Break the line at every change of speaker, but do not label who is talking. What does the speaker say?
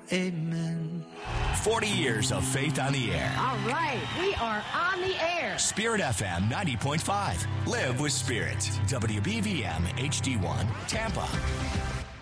Amen.
40 years of faith on the air.
All right, we are on the air.
Spirit FM 90.5. Live with Spirit. WBVM HD1, Tampa.